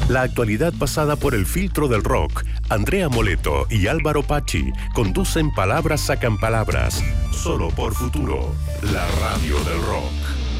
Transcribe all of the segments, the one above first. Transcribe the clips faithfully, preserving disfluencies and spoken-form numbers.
La actualidad pasada por el filtro del rock. Andrea Moleto y Álvaro Pachi conducen Palabras Sacan Palabras. Solo por Futuro, la radio del rock.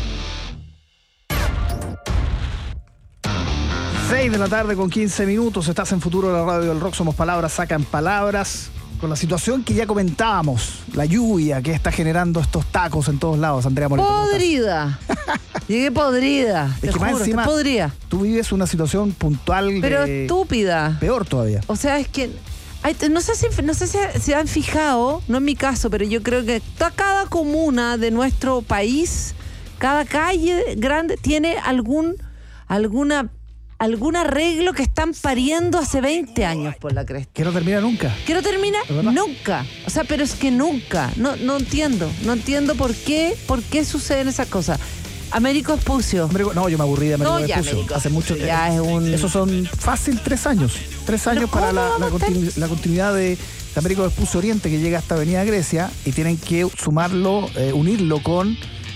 seis de la tarde con quince minutos. Estás en Futuro, la radio del rock. Somos Palabras Sacan Palabras. Con la situación que ya comentábamos, la lluvia que está generando estos tacos en todos lados, Andrea Moleto. Podrida. Llegué podrida. Es te que más juro, encima, te podría. Tú vives una situación puntual. Pero de... estúpida. Peor todavía. O sea, es que hay, no sé si no sé si se han fijado, no en mi caso, pero yo creo que toda, cada comuna de nuestro país, cada calle grande tiene algún alguna algún arreglo que están pariendo hace veinte años por la cresta. Que no termina nunca. ¿Que no termina? Nunca. O sea, pero es que nunca. No, no entiendo. No entiendo por qué, por qué suceden esas cosas. Américo Vespucio. Américo, no, yo me aburrí de Américo no, Vespucio. Hace mucho tiempo. Ya es un... Esos son fácil tres años. Tres años para la, la, continu, la continuidad de, de Américo Vespucio Oriente, que llega hasta Avenida Grecia, y tienen que sumarlo, eh, unirlo con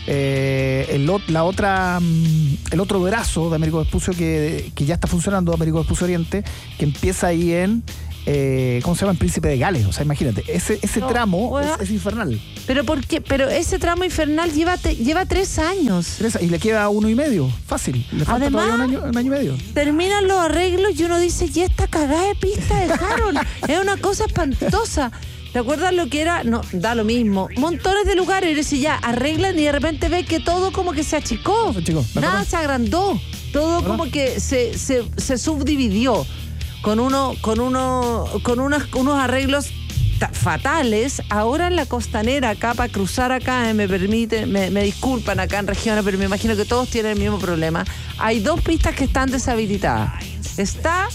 eh, el, la otra, el otro brazo de Américo Vespucio que, que ya está funcionando, Américo Vespucio Oriente, que empieza ahí en... Eh, ¿cómo se llama? En Príncipe de Gales. O sea, imagínate, ese, ese no, tramo bueno, es, es infernal. Pero ¿por qué? Pero ese tramo infernal lleva, te, lleva tres años. Tres, y le queda uno y medio, fácil. Le falta Además, todavía un año, un año y medio. Terminan los arreglos y uno dice, ya esta cagada de pista dejaron. Es una cosa espantosa. ¿Te acuerdas lo que era? No, da lo mismo. Montones de lugares, y decís, ya, arreglan y de repente ves que todo como que se achicó. Se achicó. Nada se agrandó. Todo ¿verdad? Como que se, se, se subdividió. Con uno, con uno, con unos, unos arreglos fatales. Ahora en la costanera, acá para cruzar acá, eh, me permiten, me, me disculpan acá en regiones, pero me imagino que todos tienen el mismo problema. Hay dos pistas que están deshabilitadas. Está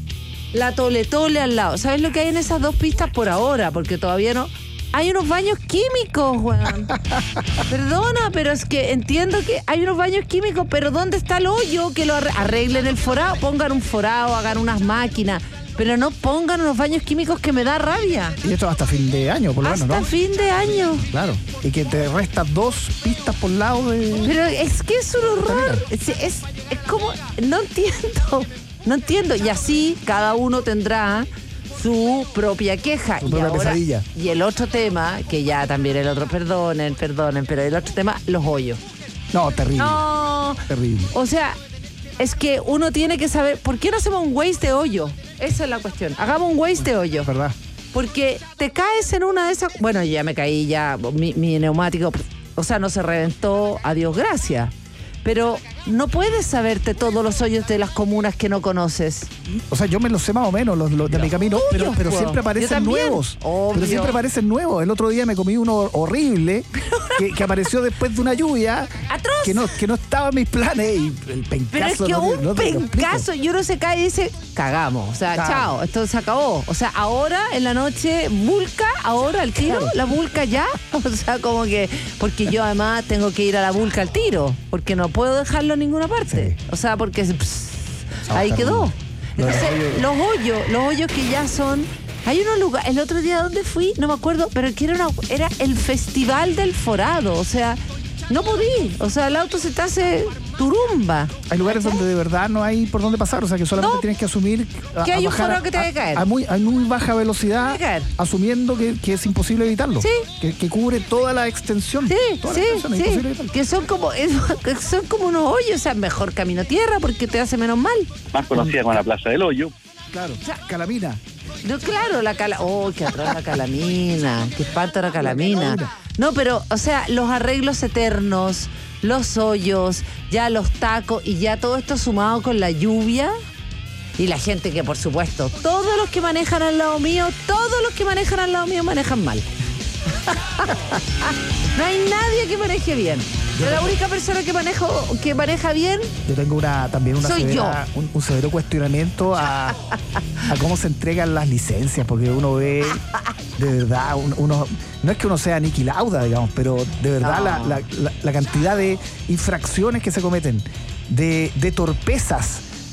la Tole Tole al lado. ¿Sabes lo que hay en esas dos pistas por ahora? Porque todavía no. Hay unos baños químicos, weón. Perdona, pero es que entiendo que hay unos baños químicos, pero ¿dónde está el hoyo? Que lo arreglen el forado, pongan un forado, hagan unas máquinas, pero no pongan unos baños químicos que me da rabia. Y esto hasta fin de año, por lo menos, ¿no? Hasta fin de año. Claro. Y que te restas dos pistas por lado de... Pero es que es un horror. Es, es, es como... No entiendo. No entiendo. Y así cada uno tendrá su propia queja. Su propia y ahora, pesadilla. Y el otro tema, que ya también el otro, perdonen, perdonen, pero el otro tema, los hoyos. No, terrible. No. Terrible. O sea, es que uno tiene que saber, ¿por qué no hacemos un waste de hoyo? Esa es la cuestión. Hagamos un waste de hoyo. Es verdad. Porque te caes en una de esas... Bueno, ya me caí, ya mi, mi neumático, o sea, no se reventó, adiós, gracias. Pero no puedes saberte todos los hoyos de las comunas que no conoces. O sea, yo me los sé más o menos, los, los de mi camino, obvio, pero, pero wow. siempre aparecen nuevos. Obvio. Pero siempre aparecen nuevos. El otro día me comí uno horrible que, que apareció después de una lluvia. ¡Atroz! Que no, que no estaba en mis planes y el pencazo. Pero es que no, un no pencazo y uno se cae y dice, cagamos. O sea, claro. Chao, esto se acabó. O sea, ahora en la noche, vulca, ahora al tiro, claro. La vulca ya. O sea, como que, porque yo además tengo que ir a la vulca al tiro, porque no puedo dejarlo en ninguna parte. Sí. O sea, porque pss, no, ahí quedó. Entonces, los hoyos, los hoyos que ya son... Hay unos lugares, el otro día donde fui, no me acuerdo, pero que era, una, era el Festival del Forado. O sea, no podí. O sea, el auto se te hace turumba. Hay lugares donde de verdad no hay por dónde pasar. O sea, que solamente no. tienes que asumir... A, que hay a un forado que te va a caer. A, a, muy, a muy baja velocidad, asumiendo que, que es imposible evitarlo. Sí. Que, que cubre toda la extensión. Sí, toda sí, la extensión, sí. es imposible evitarlo. Que son como, que son como unos hoyos. O sea, mejor camino tierra porque te hace menos mal. Más conocida como la Plaza del Hoyo. Claro, o sea, Calamina. No, claro, la cala... Oh, qué atrás la calamina. Qué espanto la calamina. No, pero, o sea, los arreglos eternos, los hoyos, ya los tacos y ya todo esto sumado con la lluvia y la gente que, por supuesto, todos los que manejan al lado mío, todos los que manejan al lado mío manejan mal. No hay nadie que maneje bien. Yo la única persona que manejo que maneja bien. Yo tengo una también una soy severa, yo. Un, un severo cuestionamiento a, a cómo se entregan las licencias, porque uno ve de verdad, uno no es que uno sea Niki Lauda, digamos, pero de verdad no. la, la, la, la cantidad de infracciones que se cometen, de, de torpezas,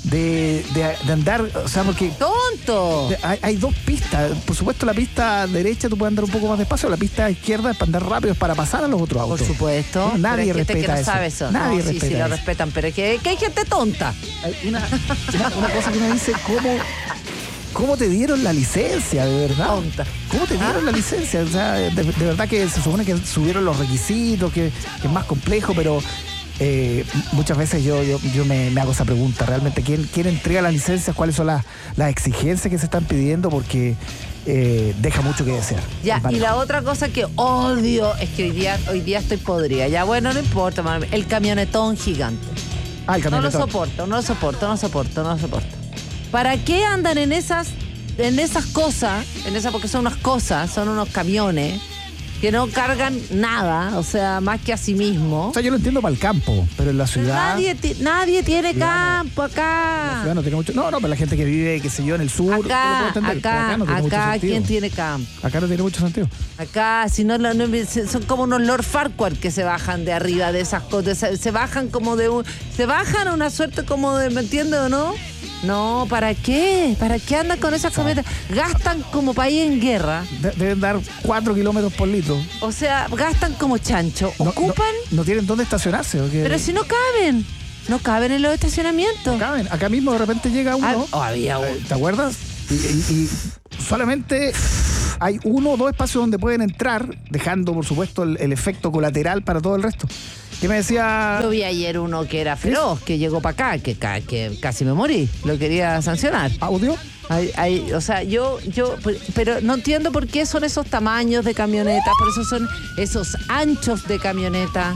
de, de, de andar, o sea, porque ¡Tonto! de- hay, hay dos pistas. Por supuesto, la pista derecha tú puedes andar un poco más despacio, la pista izquierda es para andar rápido, es para pasar a los otros Por autos. supuesto. No, nadie Pero hay gente respeta que no eso. sabe eso. Nadie No, sí, respeta sí, lo eso. respetan, pero es que, que hay gente tonta. Hay Una, una, una cosa que me dice, ¿cómo, ¿cómo te dieron la licencia, de verdad? Tonta. ¿Cómo te dieron la licencia? O sea, de, de verdad que se supone que subieron los requisitos, que, que es más complejo, pero eh, muchas veces yo, yo, yo me, me hago esa pregunta. ¿Realmente quién, quién entrega las licencias? ¿Cuáles son las, las exigencias que se están pidiendo? Porque eh, deja mucho que desear. Ya, El y manejo. la otra cosa que odio es que hoy día, hoy día estoy podrida. Ya, bueno, no importa, mami, el camionetón gigante. Ah, el No lo camionetón. soporto, no lo soporto, no lo soporto, no lo soporto. ¿Para qué andan en esas, en esas cosas? En esas, porque son unas cosas, son unos camiones que no cargan nada, o sea, más que a sí mismo. O sea, yo lo entiendo para el campo, pero en la Pero ciudad... nadie, ti- nadie tiene Ciudad no. campo La acá. ciudad no tiene mucho... No, no, pero la gente que vive, qué sé yo, en el sur... yo lo puedo Acá, entender, pero acá, no tiene mucho acá, sentido. ¿quién tiene campo? Acá no tiene mucho sentido. Acá, si no, no- no- son como unos Lord Farquhar que se bajan de arriba de esas cosas. Se, se bajan como de un. Se bajan a una suerte como de. ¿Me entiendes o no? No, ¿para qué? ¿Para qué andan con esas camionetas? Gastan como país en guerra. De- deben dar cuatro kilómetros por litro. O sea, gastan como chancho. No- Ocupan, No, no tienen dónde estacionarse. Porque pero si no caben. No caben en los estacionamientos. no caben. Acá mismo de repente llega Ah, uno. oh, había uno. ¿Te acuerdas? Y, y- y solamente hay uno o dos espacios donde pueden entrar, dejando, por supuesto, el, el efecto colateral para todo el resto. ¿Qué me decía? Yo vi ayer uno que era feroz, que llegó para acá, que, ca- que casi me morí. Lo quería sancionar. ¿Audio? Hay- hay- o sea, yo, yo, pero no entiendo por qué son esos tamaños de camioneta, por eso son esos anchos de camioneta.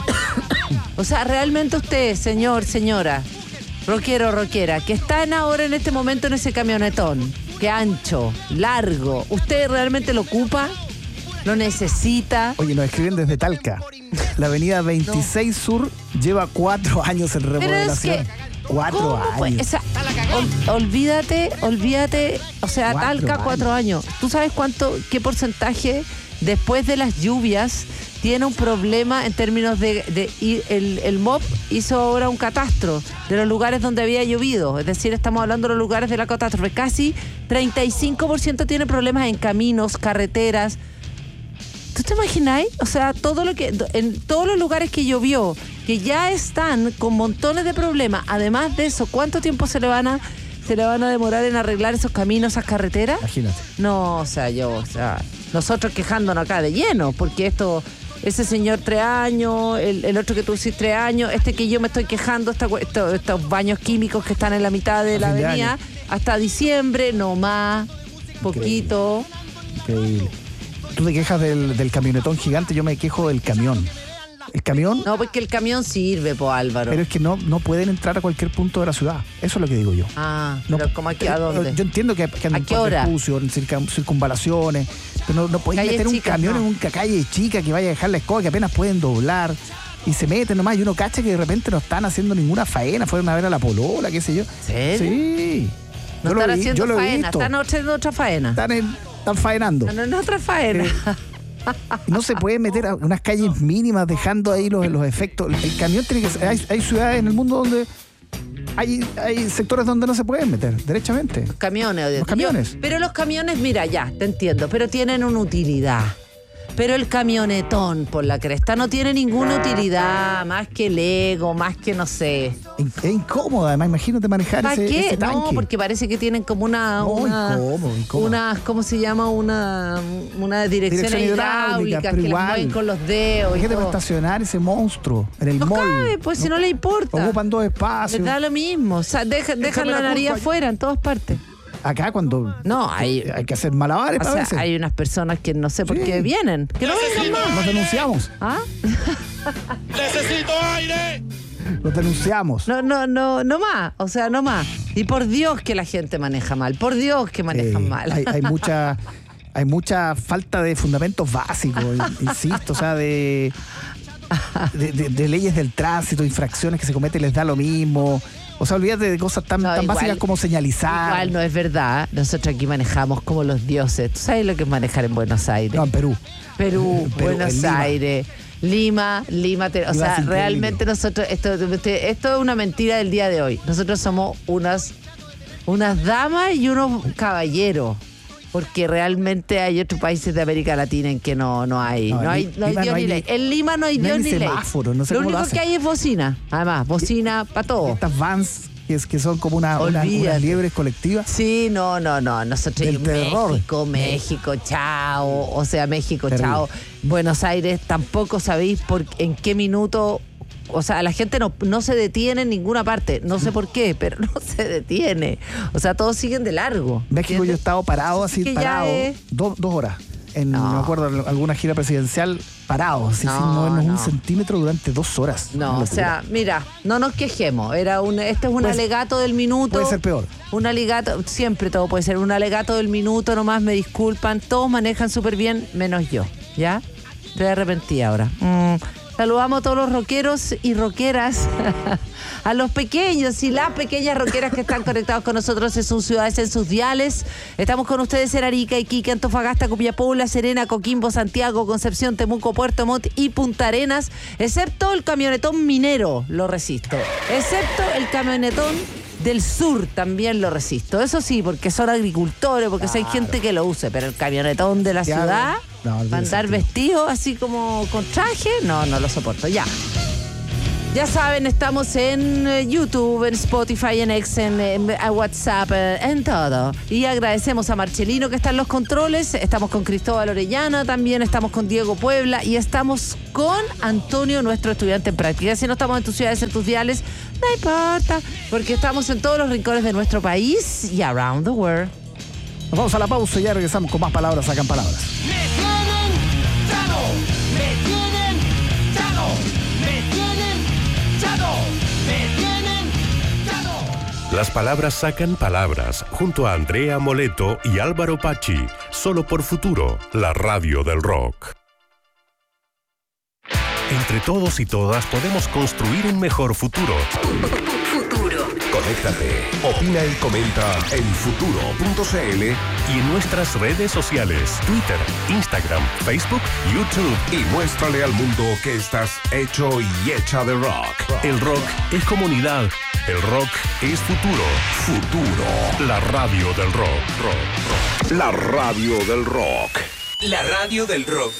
O sea, realmente usted, señor, señora, rockero, rockera, que están ahora en este momento en ese camionetón, que ancho, largo, ¿usted realmente lo ocupa? ¿Lo necesita? Oye, nos escriben desde Talca. La avenida veintiséis Sur lleva cuatro años en Pero es remodelación. que. Cuatro ¿cómo fue? años. Esa- ol- olvídate, olvídate, o sea, Cuatro Talca, años. cuatro años. ¿Tú sabes cuánto, qué porcentaje después de las lluvias tiene un problema en términos de, de ir- el, el M O P hizo ahora un catastro de los lugares donde había llovido? Es decir, estamos hablando de los lugares de la catástrofe. Casi treinta y cinco por ciento tiene problemas en caminos, carreteras. ¿Tú te imagináis? O sea, todo lo que en todos los lugares que llovió, que ya están con montones de problemas. Además de eso, ¿cuánto tiempo se le van a se le van a demorar en arreglar esos caminos, esas carreteras? Imagínate. No, o sea, yo, o sea, nosotros quejándonos acá de lleno, porque esto, ese señor tres años, el, el otro que tú hiciste tres años, este que yo me estoy quejando, esta, esto- estos baños químicos que están en la mitad de A la fin de avenida, año. hasta diciembre, no más, poquito. Increíble. Tú te quejas del, del camionetón gigante, yo me quejo del camión. El camión, No, porque el camión sirve, po Álvaro. pero es que no, no pueden entrar a cualquier punto de la ciudad. Eso es lo que digo yo. Ah, No, pero ¿cómo aquí a eh, dónde? Yo entiendo que, que andan ¿A qué por hora? Vespucio, en circun- circunvalaciones, pero no, no podéis Calles meter un chicas, camión no. en una calle chica que vaya a dejar la escoba, que apenas pueden doblar. Y se meten nomás, y uno cacha que de repente no están haciendo ninguna faena, fueron a ver a la polola, qué sé yo. ¿Serio? Sí. No Yo lo están he vi- haciendo yo lo he faena, visto. están haciendo otra faena. Están, en- están faenando. No, no, no otra faena. No se puede meter a unas calles mínimas dejando ahí los, los efectos. El camión tiene que ser. Hay, hay ciudades en el mundo donde hay, hay sectores donde no se pueden meter, derechamente. Los camiones. oye. Los camiones. Yo- pero los camiones, mira, ya, te entiendo, pero tienen una utilidad. Pero el camionetón por la cresta no tiene ninguna utilidad, más que el ego, más que no sé. Es incómodo, además, imagínate manejar ¿Para ese, qué? ese tanque. No, porque parece que tienen como una... No, una incómodo, incómodo. Una, ¿cómo se llama? Una, una dirección, Dirección hidráulica, hidráulica pero que las igual. mueven con los dedos y Imagínate para todo. estacionar ese monstruo en el No mall. cabe, pues si no le importa. Ocupan dos Les espacios. da lo mismo. O sea, deja- dejan la la nariz culpa. afuera en todas partes. Acá cuando No, hay, hay que hacer malabares o para sea, veces. hay unas personas que no sé por Sí. qué vienen. Que no vengan más. Nos denunciamos. ¿Ah? ¡Necesito aire! Nos denunciamos. No, no, no, no más. O sea, no más. Y por Dios que la gente maneja mal. Por Dios que manejan Eh, mal. Hay, hay mucha hay mucha falta de fundamentos básicos, insisto, o sea, de, de, de- de leyes del tránsito, infracciones que se cometen, les da lo mismo. O sea, olvídate de cosas tan, No, tan igual- básicas como señalizar. Igual no es verdad. Nosotros aquí manejamos como los dioses. ¿Tú sabes lo que es manejar en Buenos Aires? No, en Perú. Perú, Perú, en Buenos Lima. Aires. Lima, Lima, te, o Lima sea, es realmente nosotros, esto, esto es una mentira del día de hoy. Nosotros somos unas, unas damas y unos caballeros. Porque realmente hay otros países de América Latina en que no, no hay, no, no hay, no hay Dios no hay ni ley. En Lima no hay no Dios hay ni, ni ley. Semáforo, no sé lo cómo único lo que hay es bocina, además, bocina para todo. Estas vans que, es, que son como una, una, unas liebres colectivas. Sí, no, no, no. Nosotros Del terror. México, México, chao. O sea, México, Terrible. chao. Buenos Aires, tampoco sabéis por en qué minuto. O sea, la gente no, no se detiene en ninguna parte. No sé por qué, pero no se detiene. O sea, todos siguen de largo. México yo he ¿entiendes? estado parado, así, que ya parado, es- dos, dos horas. En, No. no me acuerdo, alguna gira presidencial, parados, así, No, sin movernos no. un centímetro durante dos horas. Una No, o locura. sea, mira, no nos quejemos. Era un, este es un Puede- alegato del minuto. puede ser peor. Un alegato, siempre todo puede ser. Un alegato del minuto nomás, me disculpan. Todos manejan súper bien, menos yo. ¿Ya? Estoy arrepentida ahora. Mm. Saludamos a todos los rockeros y rockeras, a los pequeños y las pequeñas rockeras que están conectados con nosotros en sus ciudades, en sus diales. Estamos con ustedes en Arica, Iquique, Antofagasta, Copiapó, La Serena, Coquimbo, Santiago, Concepción, Temuco, Puerto Montt y Punta Arenas, excepto el camionetón minero, lo resisto. Excepto el camionetón del sur también lo resisto. Eso sí, porque son agricultores, porque hay gente que lo use, pero el camionetón de la Ya, ciudad, no, no tiene para andar sentido. vestido así como con traje, no, no lo soporto. Ya. Ya saben, estamos en eh, YouTube, en Spotify, en X, en, en, en WhatsApp, eh, en todo. Y agradecemos a Marcelino que está en los controles. Estamos con Cristóbal Orellana, también estamos con Diego Puebla y estamos con Antonio, nuestro estudiante en práctica. Si no estamos en tus ciudades, en tus diales, no importa, porque estamos en todos los rincones de nuestro país y around the world. Nos vamos a la pausa y ya regresamos con más palabras, sacan palabras. Me tienen chado, me tienen chado, me tienen chado, me tienen chado. Las palabras sacan palabras, junto a Andrea Moleto y Álvaro Pachi, solo por Futuro, la radio del rock. Entre todos y todas podemos construir un mejor futuro. Futuro. Conéctate, opina y comenta en futuro punto c l y en nuestras redes sociales, Twitter, Instagram, Facebook, YouTube. Y muéstrale al mundo que estás hecho y hecha de rock. El rock es comunidad, el rock es futuro. Futuro. La radio del rock. rock, rock. La radio del rock. La radio del rock.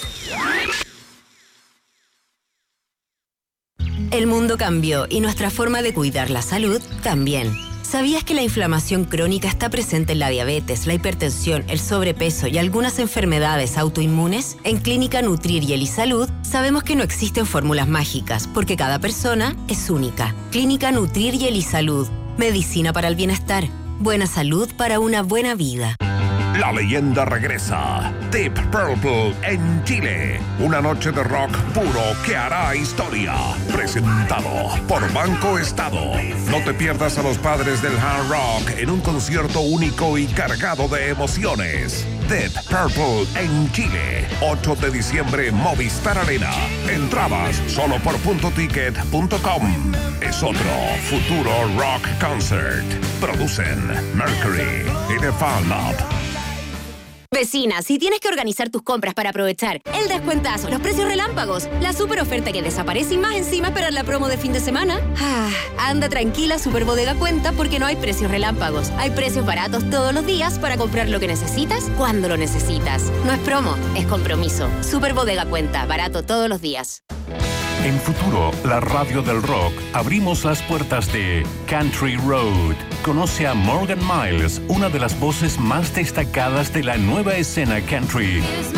El mundo cambió y nuestra forma de cuidar la salud también. ¿Sabías que la inflamación crónica está presente en la diabetes, la hipertensión, el sobrepeso y algunas enfermedades autoinmunes? En Clínica Nutrir y Elisalud sabemos que no existen fórmulas mágicas porque cada persona es única. Clínica Nutrir y Elisalud. Medicina para el bienestar. Buena salud para una buena vida. La leyenda regresa. Deep Purple en Chile. Una noche de rock puro que hará historia. Presentado por Banco Estado. No te pierdas a los padres del hard rock en un concierto único y cargado de emociones. Deep Purple en Chile. ocho de diciembre, Movistar Arena. Entradas solo por punto ticket punto com. Es otro Futuro Rock Concert. Producen Mercury y The Fan Lab. Vecina, si tienes que organizar tus compras para aprovechar el descuentazo, los precios relámpagos, la super oferta que desaparece y más encima esperar la promo de fin de semana, ah, anda tranquila, Super Bodega Cuenta, porque no hay precios relámpagos. Hay precios baratos todos los días para comprar lo que necesitas cuando lo necesitas. No es promo, es compromiso. Super Bodega Cuenta, barato todos los días. En Futuro, la radio del rock, abrimos las puertas de Country Road. Conoce a Morgan Miles, una de las voces más destacadas de la nueva escena country.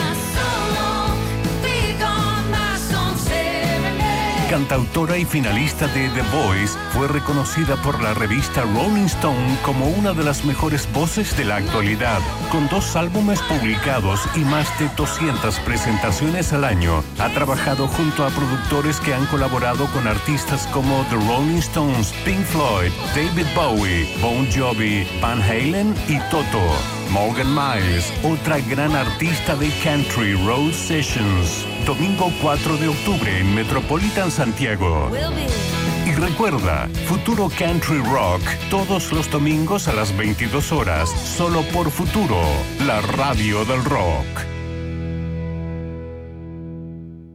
Cantautora y finalista de The Voice, fue reconocida por la revista Rolling Stone como una de las mejores voces de la actualidad. Con dos álbumes publicados y más de doscientas presentaciones al año, ha trabajado junto a productores que han colaborado con artistas como The Rolling Stones, Pink Floyd, David Bowie, Bon Jovi, Van Halen y Toto. Morgan Miles, otra gran artista de Country Road Sessions. Domingo cuatro de octubre en Metropolitan Santiago. Y recuerda, Futuro Country Rock, todos los domingos a las veintidós horas, solo por Futuro, la radio del rock.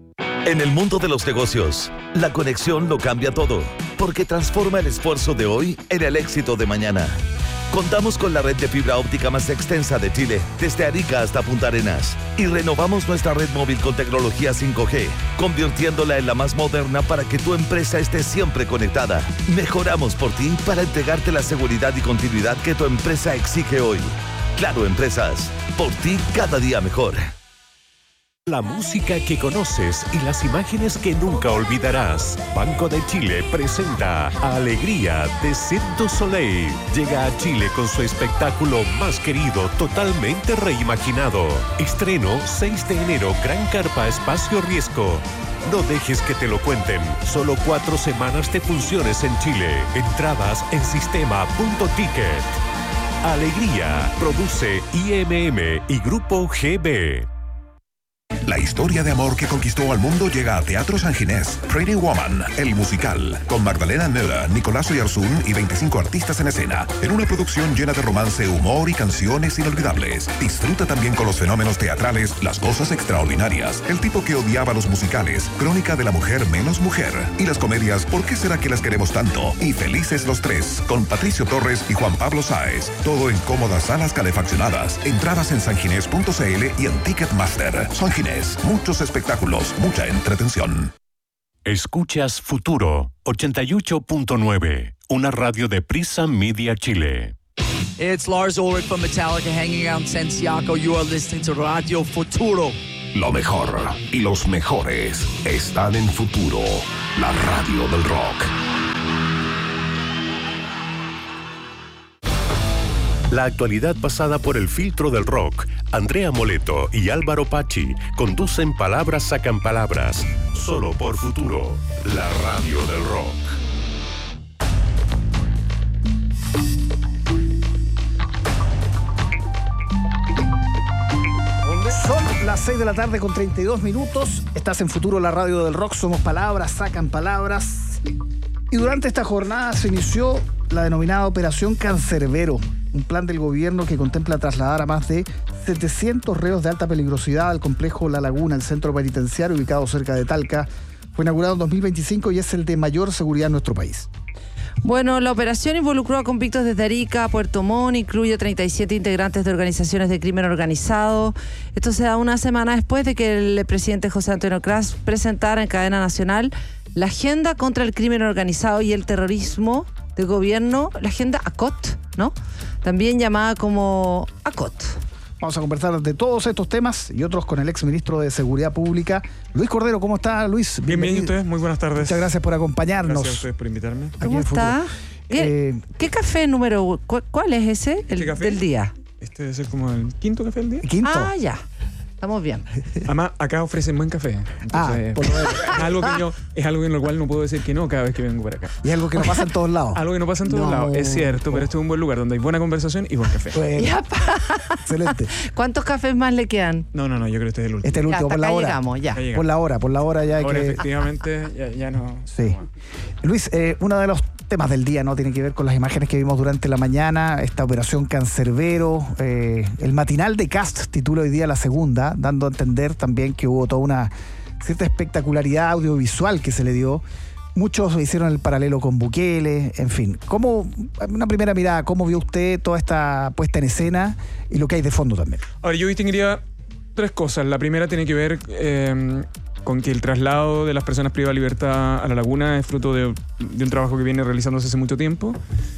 En el mundo de los negocios, la conexión lo cambia todo, porque transforma el esfuerzo de hoy en el éxito de mañana. Contamos con la red de fibra óptica más extensa de Chile, desde Arica hasta Punta Arenas, y renovamos nuestra red móvil con tecnología cinco G, convirtiéndola en la más moderna para que tu empresa esté siempre conectada. Mejoramos por ti para entregarte la seguridad y continuidad que tu empresa exige hoy. Claro Empresas, por ti cada día mejor. La música que conoces y las imágenes que nunca olvidarás. Banco de Chile presenta Alegría de Cirque du Soleil. Llega a Chile con su espectáculo más querido, totalmente reimaginado. Estreno seis de enero, Gran Carpa Espacio Riesgo. No dejes que te lo cuenten. Solo cuatro semanas de funciones en Chile. Entradas en sistema punto ticket. Alegría produce I M M y Grupo G B. La historia de amor que conquistó al mundo llega a Teatro San Ginés. Pretty Woman, el musical, con Magdalena Müller, Nicolás Oyarzún y veinticinco artistas en escena, en una producción llena de romance, humor y canciones inolvidables. Disfruta también con los fenómenos teatrales, las cosas extraordinarias, el tipo que odiaba los musicales, Crónica de la mujer menos mujer, y las comedias ¿Por qué será que las queremos tanto? Y Felices los tres, con Patricio Torres y Juan Pablo Sáez. Todo en cómodas salas calefaccionadas. Entradas en sanginés punto c l y en Ticketmaster. San Ginés. Muchos espectáculos, mucha entretención. Escuchas Futuro ochenta y ocho punto nueve, una radio de Prisa Media Chile. It's Lars Ulrich from Metallica hanging out in Santiago. You are listening to Radio Futuro. Lo mejor y los mejores están en Futuro, la radio del rock. La actualidad pasada por el filtro del rock. Andrea Moleto y Álvaro Pachi conducen Palabras Sacan Palabras. Solo por Futuro, la radio del rock. Son las seis de la tarde con treinta y dos minutos. Estás en Futuro, la radio del rock. Somos Palabras Sacan Palabras. Y durante esta jornada se inició la denominada Operación Cancerbero, un plan del gobierno que contempla trasladar a más de setecientos reos de alta peligrosidad al complejo La Laguna, el centro penitenciario ubicado cerca de Talca. Fue inaugurado en dos mil veinticinco y es el de mayor seguridad en nuestro país. Bueno, la operación involucró a convictos desde Arica a Puerto Montt, incluye treinta y siete integrantes de organizaciones de crimen organizado. Esto se da una semana después de que el presidente José Antonio Cras presentara en cadena nacional la agenda contra el crimen organizado y el terrorismo del gobierno, la agenda ACOT, ¿no? También llamada como ACOT. Vamos a conversar de todos estos temas y otros con el exministro de Seguridad Pública, Luis Cordero. ¿Cómo está, Luis? Bienvenido a ustedes, muy buenas tardes. Muchas gracias por acompañarnos. Gracias a ustedes por invitarme. ¿Cómo está? ¿Qué, Eh, ¿Qué café número? cu- ¿Cuál es ese? El ¿Qué café? del día. Este debe ser como el quinto café del día. ¿Quinto? Ah, ya. Estamos bien. Además, acá ofrecen buen café. Ah, Entonces, por lo menos. es algo que yo, es algo en lo cual no puedo decir que no cada vez que vengo para acá. Y algo que no pasa en todos lados. Algo que no pasa en todos No. lados, es cierto, pero este es un buen lugar donde hay buena conversación y buen café. Bueno, Ya, pa. excelente. ¿Cuántos cafés más le quedan? No, no, no, yo creo que este es el último. Este es el Ya, último, hasta por la acá hora. llegamos, ya. Ahí llegamos. Por la hora, por la hora ya hay Ahora, que... efectivamente, ya, ya no. Sí. Luis, eh, uno de los temas del día no tiene que ver con las imágenes que vimos durante la mañana, esta operación Cancerbero, eh, el matinal de Cast titula hoy día La Segunda, dando a entender también que hubo toda una cierta espectacularidad audiovisual que se le dio. Muchos hicieron el paralelo con Bukele, en fin. ¿Cómo, una primera mirada, cómo vio usted toda esta puesta en escena y lo que hay de fondo también? A ver, yo distinguiría tres cosas. La primera tiene que ver eh, con que el traslado de las personas privadas de libertad a La Laguna es fruto de, de un trabajo que viene realizándose hace mucho tiempo.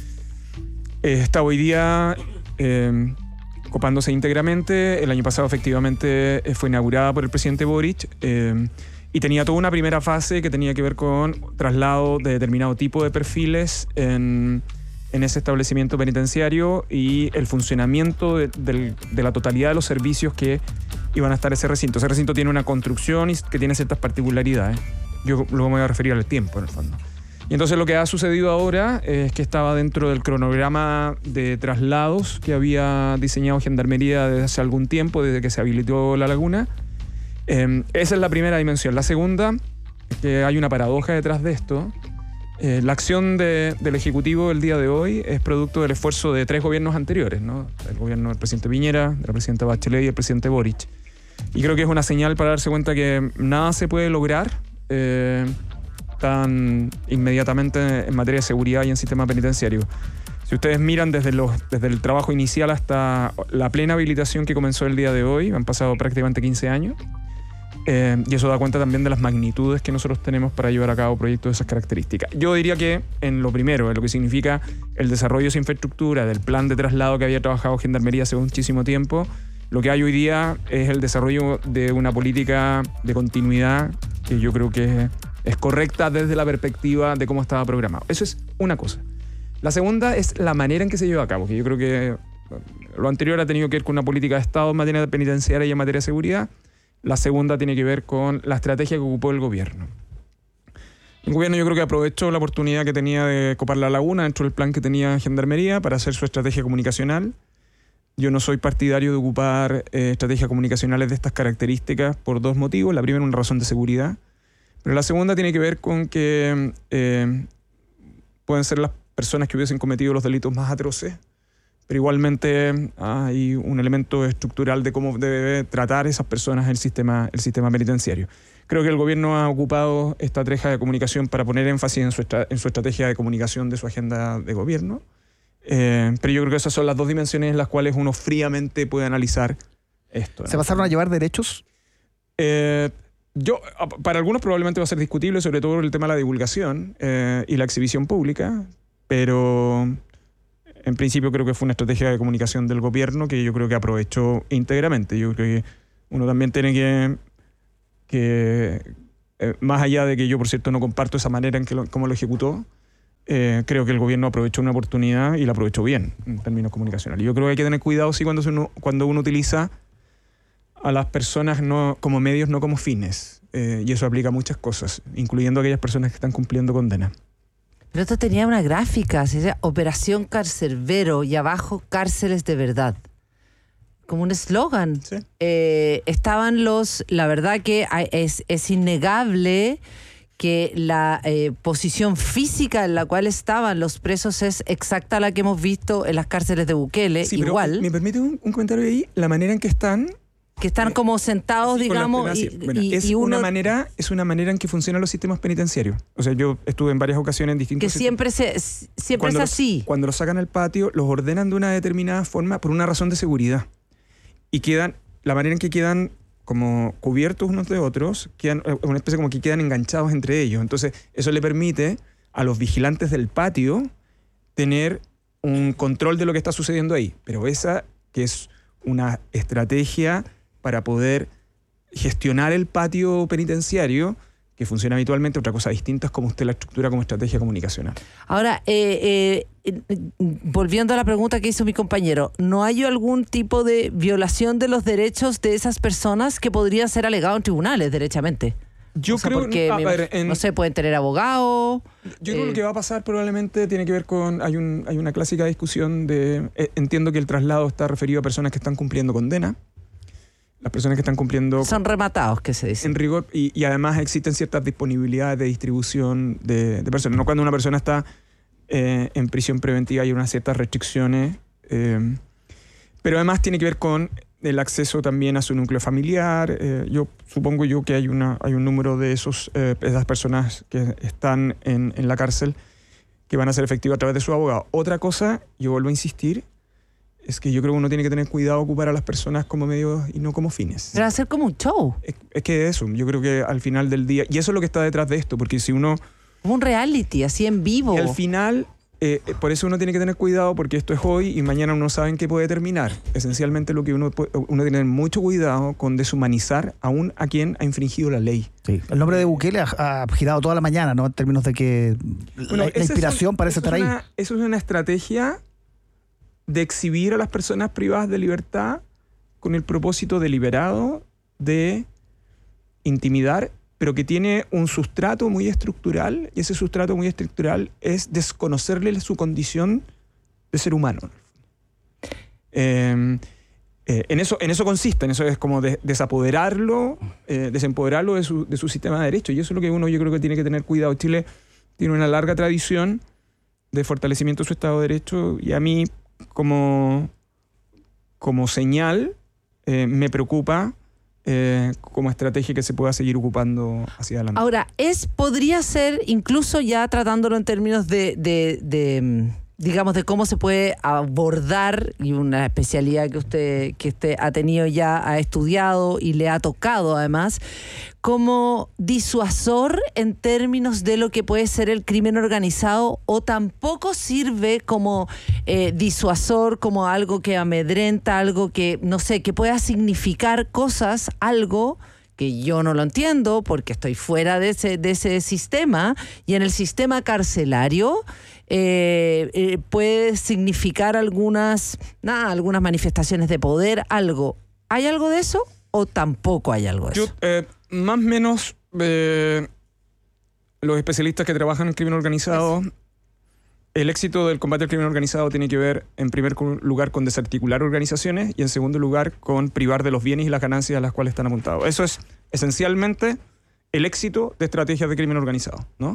Eh, está hoy día eh, copándose íntegramente. El año pasado efectivamente eh, fue inaugurada por el presidente Boric eh, y tenía toda una primera fase que tenía que ver con traslado de determinado tipo de perfiles en, en ese establecimiento penitenciario y el funcionamiento de, del, de la totalidad de los servicios que iban a estar ese recinto. Ese recinto tiene una construcción y que tiene ciertas particularidades. Yo luego me voy a referir al tiempo, en el fondo. Y entonces lo que ha sucedido ahora es que estaba dentro del cronograma de traslados que había diseñado Gendarmería desde hace algún tiempo, desde que se habilitó La Laguna. Eh, esa es la primera dimensión. La segunda, que hay una paradoja detrás de esto. Eh, la acción de, del Ejecutivo el día de hoy es producto del esfuerzo de tres gobiernos anteriores, ¿no? El gobierno del presidente Piñera, de la presidenta Bachelet y el presidente Boric. Y creo que es una señal para darse cuenta que nada se puede lograr eh, tan inmediatamente en materia de seguridad y en sistema penitenciario. Si ustedes miran desde, los, desde el trabajo inicial hasta la plena habilitación que comenzó el día de hoy, han pasado prácticamente quince años, eh, y eso da cuenta también de las magnitudes que nosotros tenemos para llevar a cabo proyectos de esas características. Yo diría que en lo primero, en lo que significa el desarrollo de esa infraestructura, del plan de traslado que había trabajado Gendarmería hace muchísimo tiempo, lo que hay hoy día es el desarrollo de una política de continuidad que yo creo que es correcta desde la perspectiva de cómo estaba programado. Eso es una cosa. La segunda es la manera en que se lleva a cabo, que yo creo que lo anterior ha tenido que ver con una política de Estado en materia penitenciaria y en materia de seguridad. La segunda tiene que ver con la estrategia que ocupó el gobierno. El gobierno yo creo que aprovechó la oportunidad que tenía de copar la laguna dentro del plan que tenía Gendarmería para hacer su estrategia comunicacional. Yo no soy partidario de ocupar eh, estrategias comunicacionales de estas características por dos motivos. La primera, una razón de seguridad. Pero la segunda tiene que ver con que eh, pueden ser las personas que hubiesen cometido los delitos más atroces, pero igualmente hay un elemento estructural de cómo debe tratar esas personas el sistema, el sistema penitenciario. Creo que el gobierno ha ocupado esta estrategia de comunicación para poner énfasis en su, estra- en su estrategia de comunicación de su agenda de gobierno, eh, pero yo creo que esas son las dos dimensiones en las cuales uno fríamente puede analizar esto, ¿no? ¿Se pasaron a llevar derechos? Eh, yo, para algunos probablemente va a ser discutible, sobre todo el tema de la divulgación eh, y la exhibición pública, pero en principio creo que fue una estrategia de comunicación del gobierno que yo creo que aprovechó íntegramente. Yo creo que uno también tiene que, que eh, más allá de que yo, por cierto, no comparto esa manera en que lo, cómo lo ejecutó, eh, creo que el gobierno aprovechó una oportunidad y la aprovechó bien en términos comunicacionales. Yo creo que hay que tener cuidado sí cuando uno, cuando uno utiliza a las personas no, como medios, no como fines. Eh, y eso aplica a muchas cosas, incluyendo aquellas personas que están cumpliendo condena. Pero esto tenía una gráfica, se llama Operación Carcerbero y abajo Cárceles de Verdad. Como un eslogan. Sí. Eh, estaban los, la verdad que hay- es, es innegable que la eh, posición física en la cual estaban los presos es exacta a la que hemos visto en las cárceles de Bukele, Sí, pero igual. ¿me permite un, un comentario ahí? La manera en que están... Que están como sentados, Así, con las digamos, penas, y, sí. Bueno, y- es, y uno una manera, es una manera en que funcionan los sistemas penitenciarios. O sea, yo estuve en varias ocasiones en distintos... que sistemas. siempre se siempre Cuando es los- así. Cuando los sacan al patio, los ordenan de una determinada forma por una razón de seguridad. Y quedan, la manera en que quedan como cubiertos unos de otros, quedan eh, una especie como que quedan enganchados entre ellos. Entonces, eso le permite a los vigilantes del patio tener un control de lo que está sucediendo ahí. Pero esa que es una estrategia para poder gestionar el patio penitenciario, que funciona habitualmente. Otra cosa distinta es como usted la estructura como estrategia comunicacional. Ahora, eh, eh, eh, volviendo a la pregunta que hizo mi compañero, ¿no hay algún tipo de violación de los derechos de esas personas que podrían ser alegados en tribunales, derechamente? Yo O sea, creo porque, a me- ver, en- no sé, pueden tener abogado. Yo creo que eh, lo que va a pasar probablemente tiene que ver con... Hay, un, hay una clásica discusión de... eh, entiendo que el traslado está referido a personas que están cumpliendo condena. Las personas que están cumpliendo... Son rematados, que se dice. En rigor, y, y además existen ciertas disponibilidades de distribución de, de personas. No cuando una persona está eh, en prisión preventiva hay unas ciertas restricciones, eh, pero además tiene que ver con el acceso también a su núcleo familiar. Eh, yo supongo yo que hay, una, hay un número de esos, eh, esas personas que están en, en la cárcel que van a ser efectivas a través de su abogado. Otra cosa, yo vuelvo a insistir, es que yo creo que uno tiene que tener cuidado de ocupar a las personas como medios y no como fines. Pero va a ser como un show. Es, es que eso, yo creo que al final del día, y eso es lo que está detrás de esto, porque si uno... Como un reality, así en vivo. Y al final, eh, eh, por eso uno tiene que tener cuidado, porque esto es hoy y mañana uno no sabe en qué puede terminar. Esencialmente lo que uno, puede- uno tiene que tener mucho cuidado con deshumanizar aún a quien ha infringido la ley. Sí. El nombre de Bukele ha, ha girado toda la mañana, ¿no? En términos de que Bueno, la, la esa es inspiración un- parece eso estar es ahí. una- Eso es una estrategia de exhibir a las personas privadas de libertad con el propósito deliberado de intimidar, pero que tiene un sustrato muy estructural, y ese sustrato muy estructural es desconocerle su condición de ser humano. Eh, eh, en, eso, en eso consiste, en eso es como de- desapoderarlo, eh, desempoderarlo de su, de su sistema de derecho, y eso es lo que uno yo creo que tiene que tener cuidado. Chile tiene una larga tradición de fortalecimiento de su Estado de Derecho, y a mí como, como señal eh, me preocupa eh, como estrategia que se pueda seguir ocupando hacia adelante. Ahora, es podría ser, incluso ya tratándolo en términos de, de, de digamos, de cómo se puede abordar, y una especialidad que usted, que usted ha tenido ya, ha estudiado y le ha tocado además, como disuasor en términos de lo que puede ser el crimen organizado, o tampoco sirve como eh, disuasor, como algo que amedrenta, algo que, no sé, que pueda significar cosas, algo que yo no lo entiendo porque estoy fuera de ese, de ese sistema, y en el sistema carcelario eh, eh, puede significar algunas, nada, algunas manifestaciones de poder, algo. ¿Hay algo de eso o tampoco hay algo de Yo, eso? Eh, más o menos, eh, los especialistas que trabajan en crimen organizado, eso. El éxito del combate al crimen organizado tiene que ver, en primer lugar, con desarticular organizaciones, y en segundo lugar, con privar de los bienes y las ganancias a las cuales están apuntados. Eso es esencialmente el éxito de estrategias de crimen organizado, ¿no?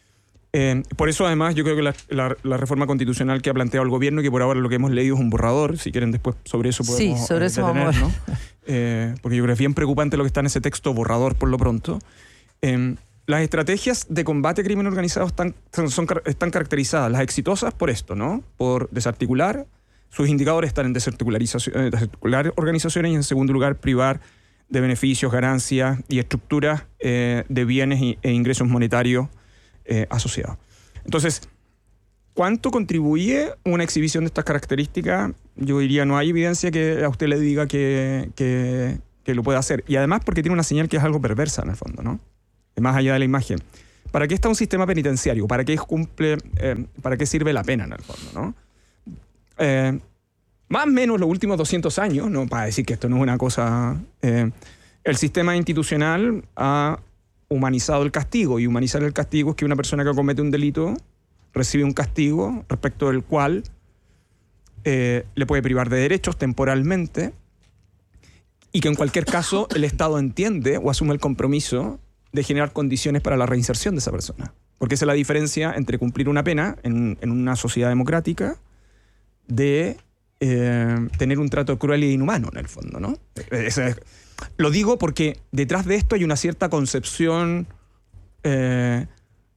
Eh, por eso, además, yo creo que la, la, la reforma constitucional que ha planteado el gobierno, que por ahora lo que hemos leído es un borrador, si quieren después sobre eso podemos sí, sobre eh, eso detener, vamos a ver. ¿no? Eh, porque yo creo que es bien preocupante lo que está en ese texto borrador por lo pronto. Eh, las estrategias de combate a crimen organizado están, son, son, están caracterizadas, las exitosas, por esto, ¿no? Por desarticular. Sus indicadores están en desarticularización, desarticular organizaciones, y en segundo lugar privar de beneficios, ganancias y estructuras eh, de bienes y, e ingresos monetarios eh, asociados. Entonces, ¿cuánto contribuye una exhibición de estas características? Yo diría, no hay evidencia que a usted le diga que, que, que lo pueda hacer. Y además porque tiene una señal que es algo perversa en el fondo, ¿no? Más allá de la imagen. ¿Para qué está un sistema penitenciario? ¿Para qué cumple, eh, para qué sirve la pena en el fondo, ¿no? Eh, más o menos los últimos doscientos años, no para decir que esto no es una cosa... Eh, el sistema institucional ha humanizado el castigo, y humanizar el castigo es que una persona que comete un delito recibe un castigo respecto del cual eh, le puede privar de derechos temporalmente, y que en cualquier caso el Estado entiende o asume el compromiso de generar condiciones para la reinserción de esa persona. Porque esa es la diferencia entre cumplir una pena en, en una sociedad democrática de eh, tener un trato cruel e inhumano, en el fondo, ¿no? Ese es, lo digo porque detrás de esto hay una cierta concepción eh,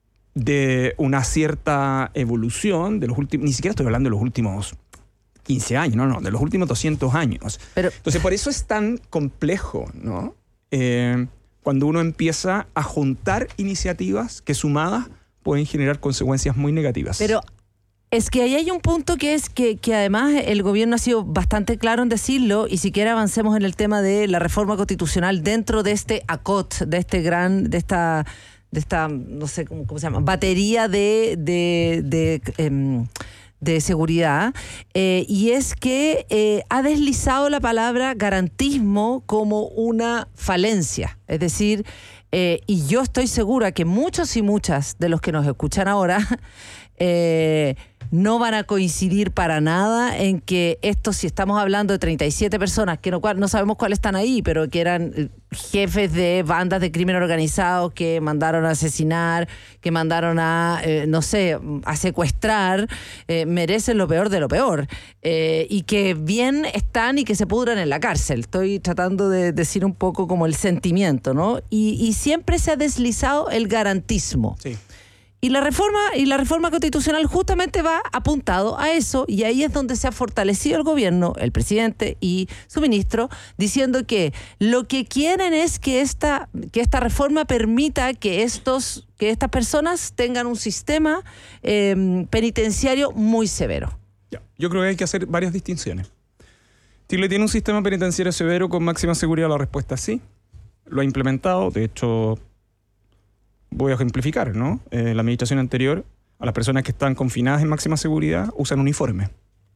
de una cierta evolución de los últimos... Ni siquiera estoy hablando de los últimos quince años, no, no, de los últimos doscientos años. Pero, entonces, por eso es tan complejo, ¿no? Eh, cuando uno empieza a juntar iniciativas que sumadas pueden generar consecuencias muy negativas. Pero es que ahí hay un punto que es que, que además el gobierno ha sido bastante claro en decirlo, y siquiera avancemos en el tema de la reforma constitucional dentro de este A C O T, de este gran, de esta, de esta, no sé cómo, cómo se llama, batería de, de, de, de eh, de seguridad, eh, y es que eh, ha deslizado la palabra garantismo como una falencia. Es decir, eh, y yo estoy segura que muchos y muchas de los que nos escuchan ahora eh, no van a coincidir para nada en que esto, si estamos hablando de treinta y siete personas, que no, no sabemos cuáles están ahí, pero que eran jefes de bandas de crimen organizado que mandaron a asesinar, que mandaron a, eh, no sé, a secuestrar, eh, merecen lo peor de lo peor. Eh, y que bien están y que se pudran en la cárcel. Estoy tratando de decir un poco como el sentimiento, ¿no? Y, y siempre se ha deslizado el garantismo. Sí. Y la reforma y la reforma constitucional justamente va apuntado a eso, y ahí es donde se ha fortalecido el gobierno, el presidente y su ministro, diciendo que lo que quieren es que esta que esta reforma permita que estos que estas personas tengan un sistema eh, penitenciario muy severo. Ya, yo creo que hay que hacer varias distinciones. Chile tiene un sistema penitenciario severo con máxima seguridad. La respuesta es sí. Lo ha implementado, de hecho. Voy a ejemplificar, ¿no? Eh, la administración anterior, a las personas que están confinadas en máxima seguridad, usan uniforme.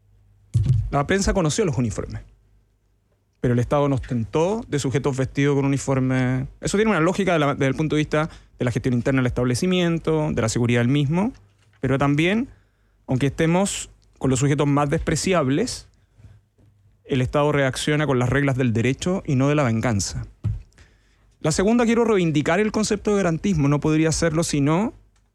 La prensa conoció los uniformes, pero el Estado nos tentó de sujetos vestidos con uniforme. Eso tiene una lógica de la, desde el punto de vista de la gestión interna del establecimiento, de la seguridad del mismo, pero también, aunque estemos con los sujetos más despreciables, el Estado reacciona con las reglas del derecho y no de la venganza. La segunda, quiero reivindicar el concepto de garantismo. No podría hacerlo si no,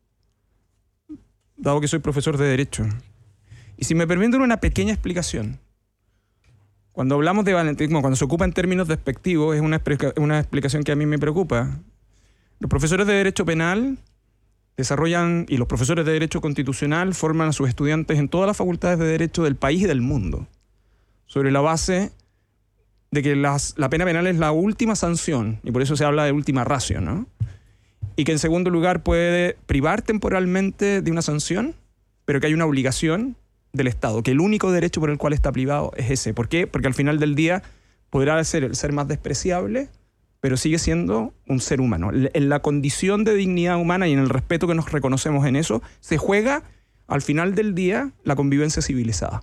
dado que soy profesor de Derecho. Y si me permiten una pequeña explicación. Cuando hablamos de valentismo, cuando se ocupa en términos despectivos, es una, explica- una explicación que a mí me preocupa. Los profesores de Derecho Penal desarrollan, y los profesores de Derecho Constitucional forman a sus estudiantes en todas las facultades de Derecho del país y del mundo, sobre la base de que las, la pena penal es la última sanción, y por eso se habla de última ratio, ¿no? Y que en segundo lugar puede privar temporalmente de una sanción, pero que hay una obligación del Estado, que el único derecho por el cual está privado es ese. ¿Por qué? Porque al final del día podrá ser el ser más despreciable, pero sigue siendo un ser humano. En la condición de dignidad humana y en el respeto que nos reconocemos en eso, se juega al final del día la convivencia civilizada.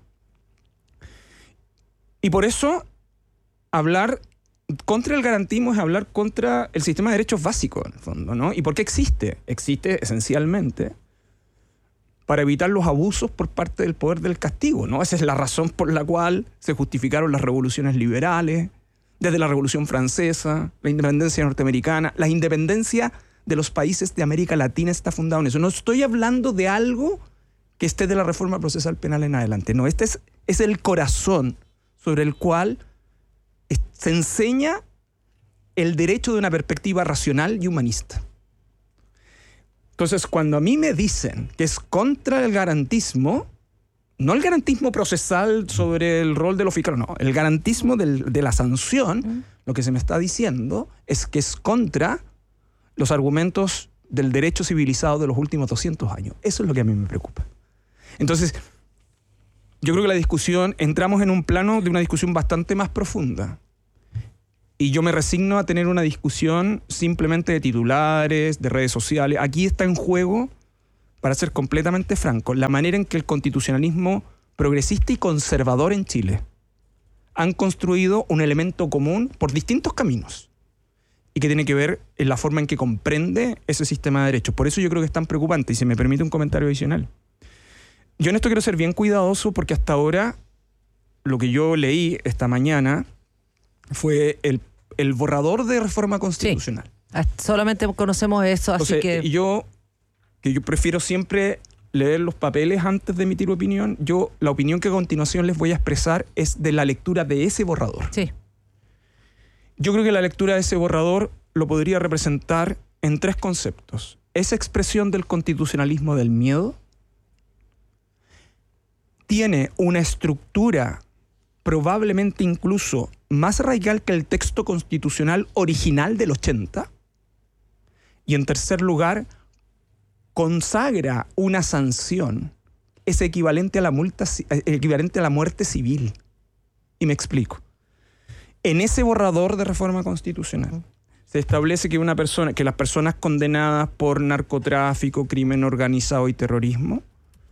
Y por eso hablar contra el garantismo es hablar contra el sistema de derechos básicos, en el fondo, ¿no? ¿Y por qué existe? Existe esencialmente para evitar los abusos por parte del poder del castigo, ¿no? Esa es la razón por la cual se justificaron las revoluciones liberales, desde la Revolución Francesa, la independencia norteamericana, la independencia de los países de América Latina está fundada en eso. No estoy hablando de algo que esté de la reforma procesal penal en adelante, no, este es, es el corazón sobre el cual se enseña el derecho de una perspectiva racional y humanista. Entonces, cuando a mí me dicen que es contra el garantismo, no el garantismo procesal sobre el rol de los fiscales, no, el garantismo del, de la sanción, mm. lo que se me está diciendo es que es contra los argumentos del derecho civilizado de los últimos doscientos años. Eso es lo que a mí me preocupa. Entonces, yo creo que la discusión, entramos en un plano de una discusión bastante más profunda. Y yo me resigno a tener una discusión simplemente de titulares, de redes sociales. Aquí está en juego, para ser completamente franco, la manera en que el constitucionalismo progresista y conservador en Chile han construido un elemento común por distintos caminos y que tiene que ver en la forma en que comprende ese sistema de derechos. Por eso yo creo que es tan preocupante, y si me permite un comentario adicional. Yo en esto quiero ser bien cuidadoso porque hasta ahora lo que yo leí esta mañana fue el, el borrador de reforma constitucional. Sí. Solamente conocemos eso, así Entonces, que... Yo, que yo prefiero siempre leer los papeles antes de emitir opinión. Yo, la opinión que a continuación les voy a expresar es de la lectura de ese borrador. Sí. Yo creo que la lectura de ese borrador lo podría representar en tres conceptos. Esa expresión del constitucionalismo del miedo tiene una estructura probablemente incluso más radical que el texto constitucional original del ochenta. Y en tercer lugar, consagra una sanción es equivalente a la multa, equivalente a la muerte civil. Y me explico. En ese borrador de reforma constitucional se establece que una persona, que las personas condenadas por narcotráfico, crimen organizado y terrorismo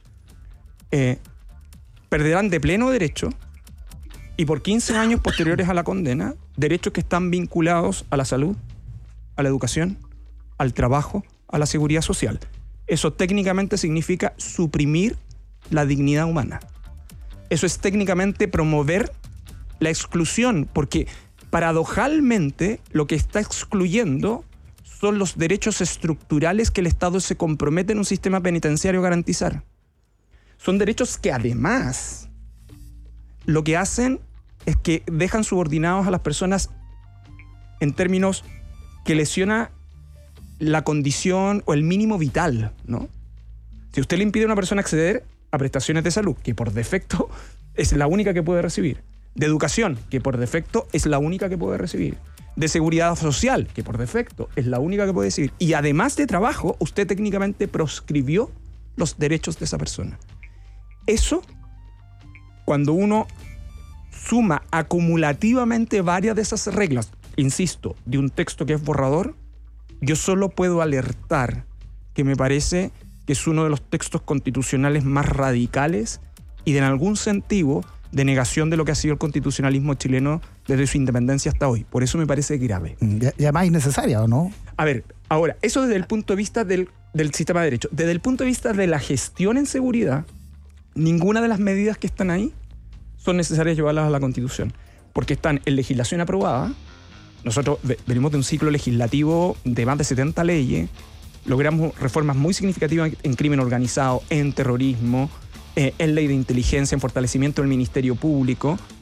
eh, perderán de pleno derecho y por quince años posteriores a la condena, derechos que están vinculados a la salud, a la educación, al trabajo, a la seguridad social. Eso técnicamente significa suprimir la dignidad humana. Eso es técnicamente promover la exclusión, porque paradojalmente lo que está excluyendo son los derechos estructurales que el Estado se compromete en un sistema penitenciario a garantizar. Son derechos que además lo que hacen es que dejan subordinados a las personas en términos que lesiona la condición o el mínimo vital, ¿no? Si usted le impide a una persona acceder a prestaciones de salud, que por defecto es la única que puede recibir, de educación, que por defecto es la única que puede recibir, de seguridad social, que por defecto es la única que puede recibir, y además de trabajo, usted técnicamente proscribió los derechos de esa persona. Eso, cuando uno suma acumulativamente varias de esas reglas, insisto, de un texto que es borrador, yo solo puedo alertar que me parece que es uno de los textos constitucionales más radicales y de en algún sentido de negación de lo que ha sido el constitucionalismo chileno desde su independencia hasta hoy. Por eso me parece grave. Ya, ya más innecesaria, ¿o no? A ver, ahora, eso desde el punto de vista del, del sistema de derecho. Desde el punto de vista de la gestión en seguridad, ninguna de las medidas que están ahí son necesarias llevarlas a la Constitución, porque están en legislación aprobada. Nosotros venimos de un ciclo legislativo de más de setenta leyes, logramos reformas muy significativas en crimen organizado, en terrorismo, eh, en ley de inteligencia, en fortalecimiento del Ministerio Público,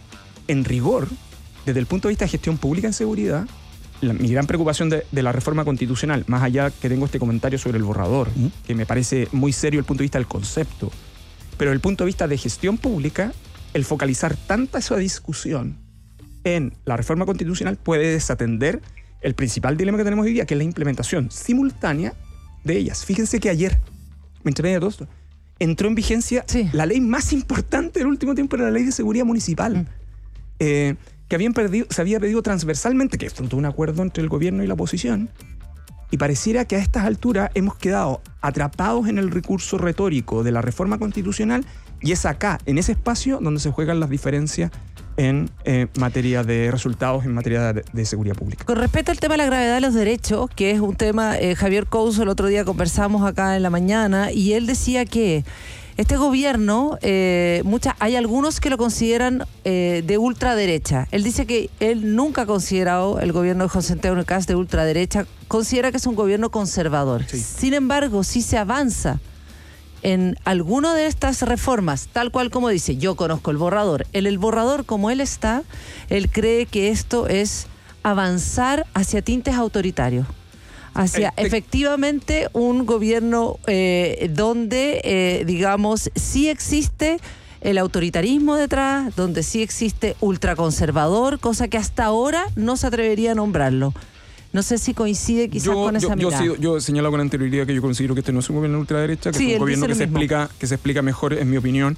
en rigor, desde el punto de vista de gestión pública en seguridad, la, mi gran preocupación de, de la reforma constitucional, más allá que tengo este comentario sobre el borrador, ¿Mm? que me parece muy serio desde el punto de vista del concepto, pero desde el punto de vista de gestión pública, el focalizar tanta esa discusión en la reforma constitucional puede desatender el principal dilema que tenemos hoy día, que es la implementación simultánea de ellas. Fíjense que ayer, entre medio de todo esto, entró en vigencia sí. la ley más importante del último tiempo, era la ley de seguridad municipal, mm. eh, que habían perdido, se había pedido transversalmente, que es fruto de un acuerdo entre el gobierno y la oposición, y pareciera que a estas alturas hemos quedado atrapados en el recurso retórico de la reforma constitucional, y es acá, en ese espacio, donde se juegan las diferencias en eh, materia de resultados, en materia de, de seguridad pública. Con respecto al tema de la gravedad de los derechos, que es un tema, eh, Javier Couso, el otro día conversamos acá en la mañana, y él decía que este gobierno, eh, mucha, hay algunos que lo consideran eh, de ultraderecha. Él dice que él nunca ha considerado el gobierno de José Antonio Kast de ultraderecha, considera que es un gobierno conservador. Sí. Sin embargo, si se avanza en alguna de estas reformas, tal cual como dice, yo conozco el borrador, en el borrador como él está, él cree que esto es avanzar hacia tintes autoritarios, hacia eh, efectivamente un gobierno eh, donde, eh, digamos, sí existe el autoritarismo detrás, donde sí existe ultraconservador, cosa que hasta ahora no se atrevería a nombrarlo. No sé si coincide quizás yo, con esa yo, mirada. Yo, yo he señalado con anterioridad que yo considero que este no es un gobierno de ultraderecha, que sí, es un gobierno que se, explica, que se explica mejor, en mi opinión,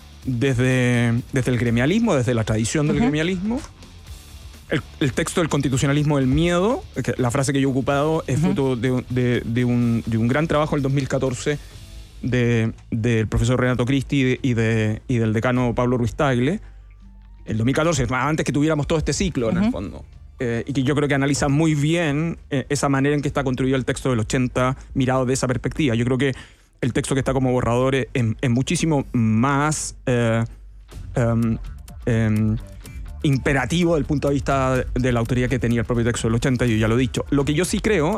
desde, desde el gremialismo, desde la tradición del uh-huh. gremialismo. El, el texto del constitucionalismo del miedo, que la frase que yo he ocupado es uh-huh. fruto de, de, de, un, de un gran trabajo en el dos mil catorce de, del profesor Renato Cristi y, de, y, de, y del decano Pablo Ruiz Tagle. El dos mil catorce, antes que tuviéramos todo este ciclo, uh-huh. en el fondo. Eh, y que yo creo que analiza muy bien eh, esa manera en que está construido el texto del ochenta mirado de esa perspectiva. Yo creo que el texto que está como borrador es, es, es muchísimo más eh, um, um, imperativo desde el punto de vista de la autoridad que tenía el propio texto del ochenta, yo ya lo he dicho. Lo que yo sí creo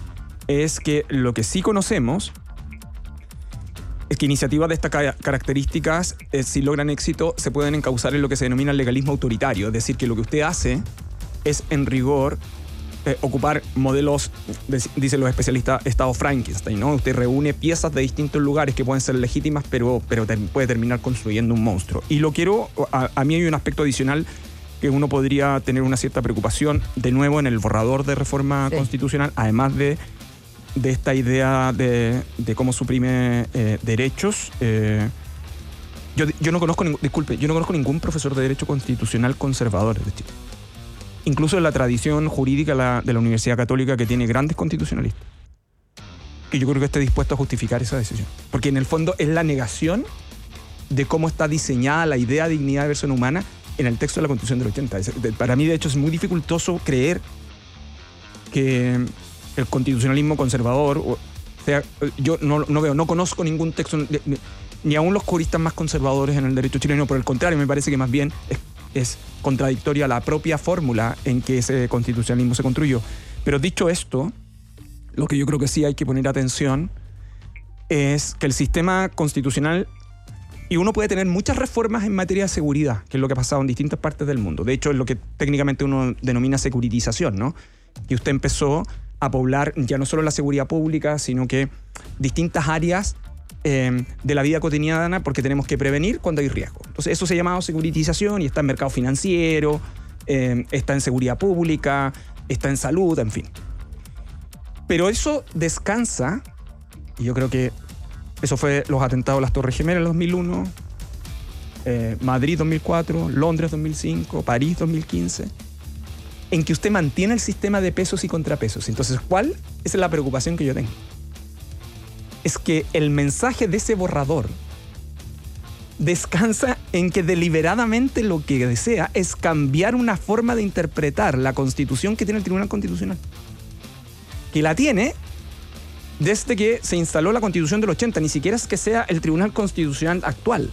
es que lo que sí conocemos es que iniciativas de estas ca- características, eh, si logran éxito, se pueden encauzar en lo que se denomina el legalismo autoritario. Es decir, que lo que usted hace es, en rigor, eh, ocupar modelos, de, dicen los especialistas, estado Frankenstein, ¿no? Usted reúne piezas de distintos lugares que pueden ser legítimas, pero, pero ter, puede terminar construyendo un monstruo. Y lo quiero, a, a mí hay un aspecto adicional que uno podría tener una cierta preocupación, de nuevo, en el borrador de reforma sí. constitucional, además de, de esta idea de, de cómo suprime eh, derechos. Eh, yo, yo no conozco, ningún, disculpe, yo no conozco ningún profesor de Derecho Constitucional conservador de Chile. Incluso en la tradición jurídica la, de la Universidad Católica, que tiene grandes constitucionalistas. Y yo creo que esté dispuesto a justificar esa decisión. Porque en el fondo es la negación de cómo está diseñada la idea de dignidad de persona humana en el texto de la Constitución del ochenta. Para mí, de hecho, es muy dificultoso creer que el constitucionalismo conservador, o sea, yo no, no veo, no conozco ningún texto, ni, ni aún los juristas más conservadores en el derecho chileno, por el contrario, me parece que más bien es, es contradictoria la propia fórmula en que ese constitucionalismo se construyó. Pero dicho esto, lo que yo creo que sí hay que poner atención es que el sistema constitucional, y uno puede tener muchas reformas en materia de seguridad, que es lo que ha pasado en distintas partes del mundo. De hecho, es lo que técnicamente uno denomina securitización, ¿no? Que usted empezó a poblar ya no solo la seguridad pública, sino que distintas áreas eh, de la vida cotidiana, porque tenemos que prevenir cuando hay riesgo. Entonces, eso se ha llamado securitización y está en mercado financiero, eh, está en seguridad pública, está en salud, en fin. Pero eso descansa, y yo creo que eso fue los atentados a las Torres Gemelas en dos mil uno, eh, Madrid dos mil cuatro, Londres dos mil cinco, París dos mil quince, en que usted mantiene el sistema de pesos y contrapesos. Entonces, ¿cuál es la preocupación que yo tengo? Es que el mensaje de ese borrador descansa en que deliberadamente lo que desea es cambiar una forma de interpretar la Constitución que tiene el Tribunal Constitucional. Que la tiene desde que se instaló la Constitución del ochenta, ni siquiera es que sea el Tribunal Constitucional actual.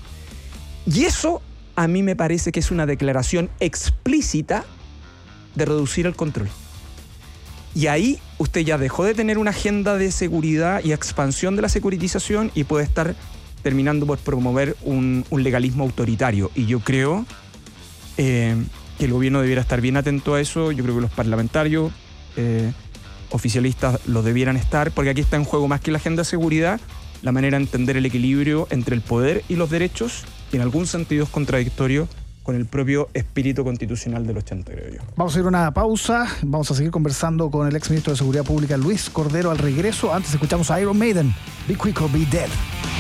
Y eso a mí me parece que es una declaración explícita de reducir el control. Y ahí usted ya dejó de tener una agenda de seguridad y expansión de la securitización y puede estar terminando por promover un, un legalismo autoritario. Y yo creo eh, que el gobierno debiera estar bien atento a eso. Yo creo que los parlamentarios, eh, oficialistas, los debieran estar, porque aquí está en juego más que la agenda de seguridad, la manera de entender el equilibrio entre el poder y los derechos, y en algún sentido es contradictorio con el propio espíritu constitucional del ochenta, creo yo. Vamos a ir a una pausa, vamos a seguir conversando con el exministro de Seguridad Pública Luis Cordero al regreso. Antes escuchamos a Iron Maiden, Be Quick or Be Dead.